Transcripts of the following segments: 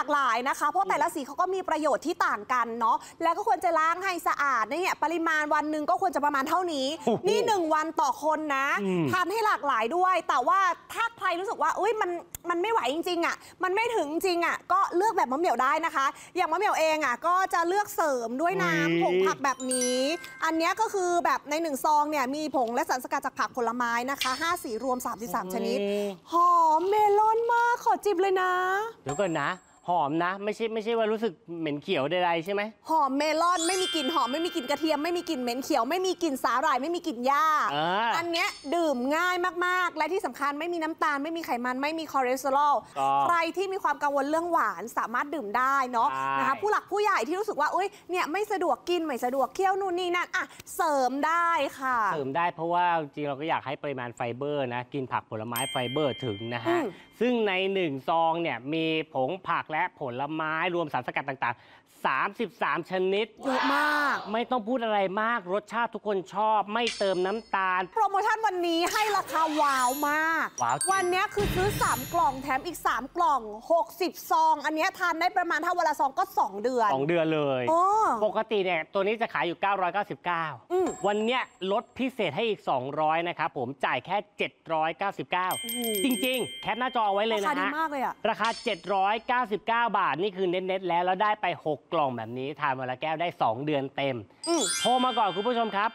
หลายนะคะเพราะแต่ละสีเขาก็มีประโยชน์ที่ต่างกันเนาะแล้วก็ควรจะล้างให้สะอาดเนี่ยปริมาณวันหนึ่งก็ควรจะประมาณเท่านี้นี่1 วันต่อคนนะทานให้หลากหลายด้วยแต่ว่าถ้าใครรู้สึกว่ามันไม่ไหวจริงๆอ่ะมันไม่ถึงจริงอ่ะก็เลือกแบบมะเหมี่ยวได้นะคะอย่างมะเหมี่ยวเองอ่ะก็จะเลือกเสริมด้วยน้ำผงผักแบบนี้อันนี้ก็คือแบบใน1 ซองเนี่ยมีผงและสารสกัดจากผักผลไม้นะคะ5 สีรวม33 ชนิดหอมเมลอนมากขอจิบเลยนะเดี๋ยวก่อนนะหอมนะไม่ใช่ว่ารู้สึกเหม็นเขียวใดๆใช่ไหมหอมเมลอนไม่มีกลิ่นหอมไม่มีกลิ่นกระเทียมไม่มีกลิ่นเหม็นเขียวไม่มีกลิ่นสาหร่ายไม่มีกลิ่นหญ้าอันเนี้ยดื่มง่ายมากๆและที่สำคัญไม่มีน้ำตาลไม่มีไขมันไม่มีคอเลสเตอรอลใครที่มีความกังวลเรื่องหวานสามารถดื่มได้เนาะนะคะผู้หลักผู้ใหญ่ที่รู้สึกว่าเนี่ยไม่สะดวกกินไม่สะดวกเคี้ยวนู่นนี่นั่นอ่ะเสริมได้ค่ะเสริมได้เพราะว่าจริงเราก็อยากให้ปริมาณไฟเบอร์นะกินผักผลไม้ไฟเบอร์ถึงนะฮะซึ่งใน1 ซองเนี่ยมีผงผักและผลไม้รวมสารสกัดต่างๆ33 ชนิดเยอะมากไม่ต้องพูดอะไรมากรสชาติทุกคนชอบไม่เติมน้ำตาลโปรโมชั่นวันนี้ให้ราคาว้าวมากวันนี้คือซื้อ3 กล่องแถมอีก3 กล่อง60 ซองอันนี้ทานได้ประมาณถ้าวันละซองก็2 เดือน 2 เดือนเลยปกติเนี่ยตัวนี้จะขายอยู่999วันนี้ลดพิเศษให้อีก200นะครับผมจ่ายแค่799จริงๆแคปหน้าจอเอาไว้เลยนะฮะราคาดีมากเลยอะราคา799 บาทนี่คือเน็ตแล้วได้ไป6 กล่องแบบนี้ทานวันละแก้วได้2 เดือนเต็มโทรมาก่อนคุณผู้ชมครับ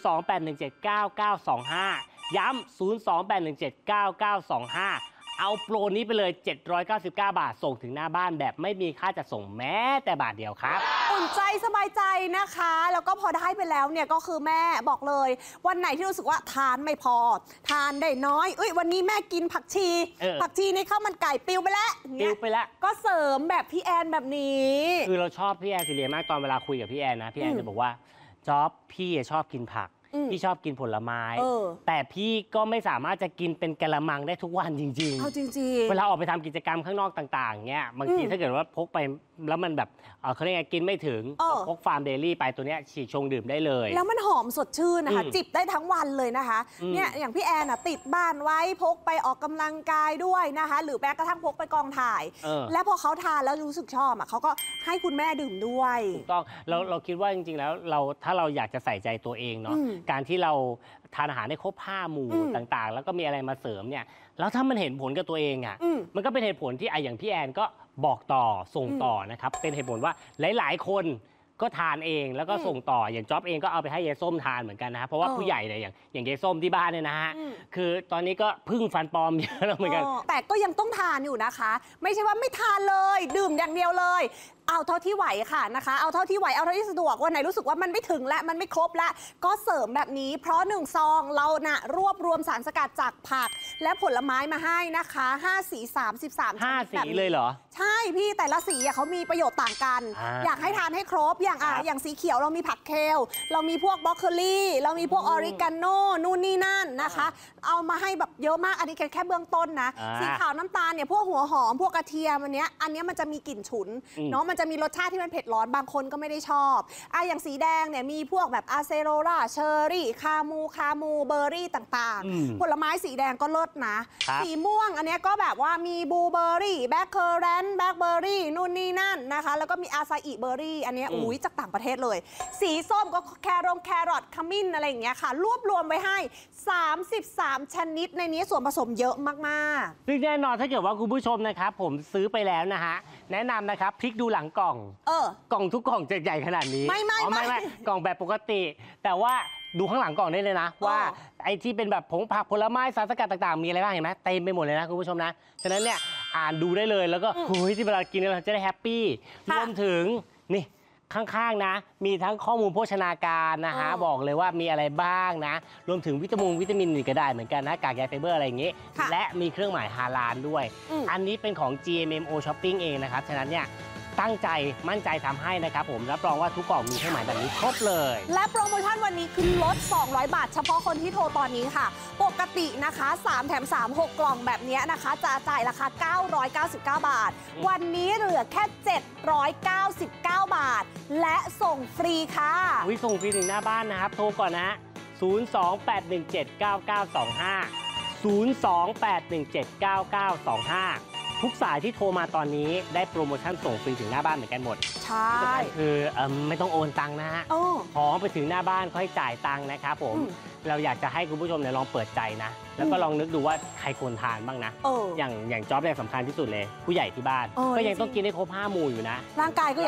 028179925ย้ำ028179925เอาโปรนี้ไปเลย799 บาทส่งถึงหน้าบ้านแบบไม่มีค่าจัดส่งแม้แต่บาทเดียวครับอุ่นใจสบายใจนะคะแล้วก็พอได้ไปแล้วเนี่ยก็คือแม่บอกเลยวันไหนที่รู้สึกว่าทานไม่พอทานได้น้อยวันนี้แม่กินผักชีในข้าวมันไก่ปิวไปแล้วก็เสริมแบบพี่แอนแบบนี้คือเราชอบพี่แอนสิเลียมากตอนเวลาคุยกับพี่แอนนะพี่แอนจะบอกว่าจ๊อบพี่ชอบกินผักพี่ชอบกินผลไม้แต่พี่ก็ไม่สามารถจะกินเป็นกะละมังได้ทุกวันจริงๆเอาจริงๆเวลาออกไปทำกิจกรรมข้างนอกต่างๆเงี้ยบางทีถ้าเกิดว่าพกไปแล้วมันแบบเขาเรียกไงกินไม่ถึงพกฟาร์มเดลี่ไปตัวเนี้ยฉีกชงดื่มได้เลยแล้วมันหอมสดชื่นนะคะจิบได้ทั้งวันเลยนะคะเนี่ยอย่างพี่แอนติดบ้านไว้พกไปออกกำลังกายด้วยนะคะหรือแม้กระทั่งพกไปกองถ่ายแล้วพอเขาทานแล้วรู้สึกชอบเขาก็ให้คุณแม่ดื่มด้วยถูกต้องเราคิดว่าจริงๆแล้วถ้าเราอยากจะใส่ใจตัวเองเนาะการที่เราทานอาหารได้ครบ5 หมู่ต่างๆแล้วก็มีอะไรมาเสริมเนี่ยแล้วถ้ามันเห็นผลกับตัวเองมันก็เป็นเหตุผลที่อย่างพี่แอนก็บอกต่อส่งต่อนะครับเป็นเหตุผลว่าหลายๆคนก็ทานเองแล้วก็ส่งต่ออย่างจ๊อบเองก็เอาไปให้ยายส้มทานเหมือนกันนะเพราะว่าผู้ใหญ่เนี่ยอย่างยายส้มที่บ้านเนี่ยนะฮะคือตอนนี้ก็พึ่งฟันปลอมเยอะแล้วเหมือนกันแต่ก็ยังต้องทานอยู่นะคะไม่ใช่ว่าไม่ทานเลยดื่มอย่างเดียวเลยเอาเท่าที่ไหวค่ะนะคะเอาเท่าที่ไหวเอาเท่าที่สะดวกวันไหนรู้สึกว่ามันไม่ถึงและมันไม่ครบและก็เสริมแบบนี้เพราะ1 ซองเรารวบรวมสารสกัดจากผักและผลไม้มาให้นะคะ5 สี33 5 สีเลยเหรอใช่พี่แต่ละสีเขามีประโยชน์ต่างกันอยากให้ทานให้ครบอย่างสีเขียวเรามีผักเคลเรามีพวกบรอกโคลีเรามีพวกออริกาโน่นู่นนี่นั่นนะคะเอามาให้แบบเยอะมากอันนี้แค่เบื้องต้นนะสีขาวน้ำตาลเนี่ยพวกหัวหอมพวกกระเทียมอันเนี้ยมันจะมีกลิ่นฉุนเนาะมันจะมีรสชาติที่มันเผ็ดร้อนบางคนก็ไม่ได้ชอบอย่างสีแดงเนี่ยมีพวกแบบอาเซโรราเชอร์รี่คามูเบอร์รี่ต่างๆผลไม้สีแดงก็เลิศนะสีม่วงอันนี้ก็แบบว่ามีบลูเบอร์รี่แบล็คเคอร์แรนต์แบล็คเบอร์รี่นู่นนี่นั่นนะคะแล้วก็มีอาซาอิเบอร์รี่อันนี้จากต่างประเทศเลยสีส้มก็แครอทขมิ้นอะไรอย่างเงี้ยค่ะรวบรวมไว้ให้33 ชนิดในนี้ส่วนผสมเยอะมากๆซึ่งแน่นอนถ้าเกิดว่าคุณผู้ชมนะครับผมซื้อไปแล้วนะฮะแนะนำนะครับพลิกดูหลังกล่องกล่องทุกกล่องจะใหญ่ขนาดนี้ไม่กล่องแบบปกติแต่ว่าดูข้างหลังกล่องได้เลยนะว่าไอ้ที่เป็นแบบผงผักผลไม้สารสกัดต่างๆมีอะไรบ้างเห็นไหมเต็มไปหมดเลยนะคุณผู้ชมนะฉะนั้นเนี่ยอ่านดูได้เลยแล้วก็ที่เวลากินเราจะได้แฮปปี้รวมถึงนี่ข้างๆนะมีทั้งข้อมูลโภชนาการนะฮะบอกเลยว่ามีอะไรบ้างนะรวมถึงวิตามินนี่ก็ได้เหมือนกันนะกากใยไฟเบอร์อะไรอย่างงี้และมีเครื่องหมายฮาลาลด้วยอันนี้เป็นของ GMMO Shopping เองนะครับฉะนั้นเนี่ยตั้งใจมั่นใจทำให้นะครับผมรับรองว่าทุกกล่องมีเครื่องหมายแบบนี้ครบเลยและโปรโมชั่นวันนี้คือลด200 บาทเฉพาะคนที่โทรตอนนี้ค่ะปกตินะคะ3 แถม 3 6 กล่องแบบนี้นะคะจะจ่ายราคา999 บาทวันนี้เหลือแค่799 บาทและส่งฟรีค่ะส่งฟรีถึงหน้าบ้านนะครับโทรก่อนนะ028179925 028179925 ทุกสายที่โทรมาตอนนี้ได้โปรโมชั่นส่งฟรีถึงหน้าบ้านเหมือนกันหมดใช่คือไม่ต้องโอนตังค์นะฮะโอ้ของไปถึงหน้าบ้านค่อยจ่ายตังค์นะครับผม เราอยากจะให้คุณผู้ชมเนี่ยลองเปิดใจนะ แล้วก็ลองนึกดูว่าใครควรทานบ้างนะ อย่างจ๊อบเนี่ยสำคัญที่สุดเลย ผู้ใหญ่ที่บ้าน ก็ยังต้องกินให้ครบ5 หมู่อยู่นะร่างกายก็